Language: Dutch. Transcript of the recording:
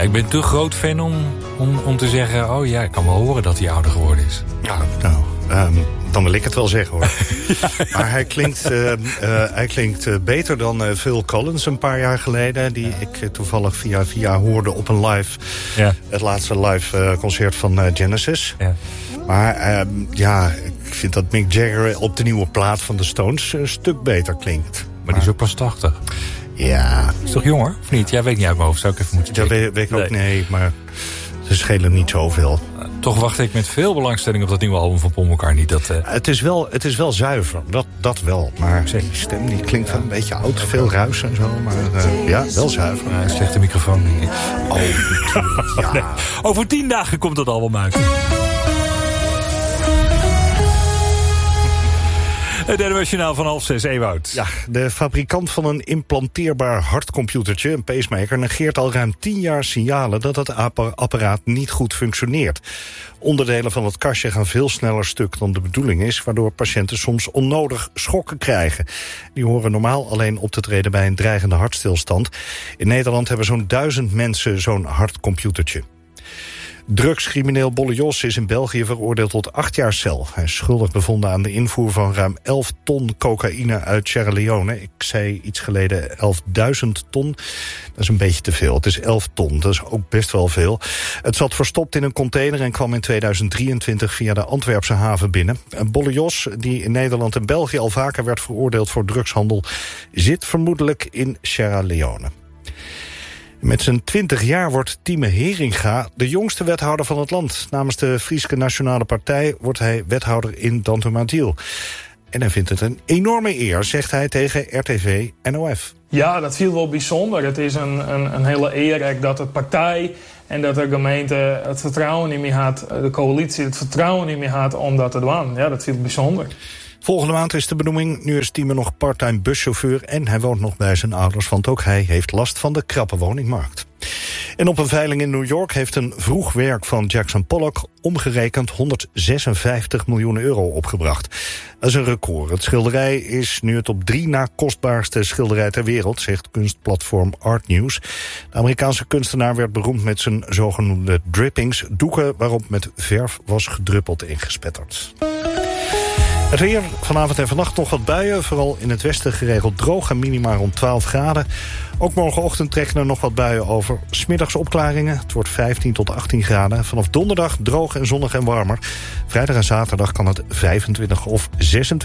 ik ben te groot fan om te zeggen... oh ja, ik kan wel horen dat hij ouder geworden is. Ja, nou, dan wil ik het wel zeggen, hoor. Ja. Maar hij klinkt beter dan Phil Collins een paar jaar geleden... die ik toevallig via hoorde op een live... het laatste live concert van Genesis. Ja. Maar ik vind dat Mick Jagger op de nieuwe plaat van de Stones... een stuk beter klinkt. Maar die is ook pas 80. Ja. Is toch jonger, of niet? Jij weet niet uit mijn hoofd, zou ik even moeten checken. Ja, weet ik ook, nee, maar ze schelen niet zoveel. Toch wacht ik met veel belangstelling op dat nieuwe album van Paul McCartney. Het is wel zuiver, dat wel. Maar die stem die klinkt wel een beetje oud, veel ruis en zo. Maar wel zuiver. Een slechte microfoon, denk ik. Oh, ja. Nee. Over 10 dagen komt dat album uit. Het NOS-journaal van 5:30, Ewout. Ja, de fabrikant van een implanteerbaar hartcomputertje, een pacemaker... negeert al ruim 10 jaar signalen dat het apparaat niet goed functioneert. Onderdelen van het kastje gaan veel sneller stuk dan de bedoeling is... waardoor patiënten soms onnodig schokken krijgen. Die horen normaal alleen op te treden bij een dreigende hartstilstand. In Nederland hebben zo'n 1000 mensen zo'n hartcomputertje. Drugscrimineel Bolle Jos is in België veroordeeld tot 8 jaar cel. Hij is schuldig bevonden aan de invoer van ruim 11 ton cocaïne uit Sierra Leone. Ik zei iets geleden 11.000 ton. Dat is een beetje te veel. Het is 11 ton, dat is ook best wel veel. Het zat verstopt in een container en kwam in 2023 via de Antwerpse haven binnen. Bolle Jos, die in Nederland en België al vaker werd veroordeeld voor drugshandel... zit vermoedelijk in Sierra Leone. Met zijn 20 jaar wordt Tieme Heringa de jongste wethouder van het land. Namens de Frieske Nationale Partij wordt hij wethouder in Dantomadil. En hij vindt het een enorme eer, zegt hij tegen RTV NOF. Ja, dat viel wel bijzonder. Het is een hele eer dat de partij en dat de gemeente het vertrouwen in me had... de coalitie het vertrouwen in me had om dat te doen. Ja, dat viel bijzonder. Volgende maand is de benoeming. Nu is Tieme nog parttime buschauffeur en hij woont nog bij zijn ouders... want ook hij heeft last van de krappe woningmarkt. En op een veiling in New York heeft een vroeg werk van Jackson Pollock... omgerekend 156 miljoen euro opgebracht. Dat is een record. Het schilderij is nu het op 3 na kostbaarste schilderij ter wereld... zegt kunstplatform Art News. De Amerikaanse kunstenaar werd beroemd met zijn zogenoemde drippings... doeken waarop met verf was gedruppeld en gespetterd. Het weer, vanavond en vannacht nog wat buien. Vooral in het westen geregeld droog en minima rond 12 graden. Ook morgenochtend trekken er nog wat buien over. 's Middags opklaringen, het wordt 15 tot 18 graden. Vanaf donderdag droog en zonnig en warmer. Vrijdag en zaterdag kan het 25 of 26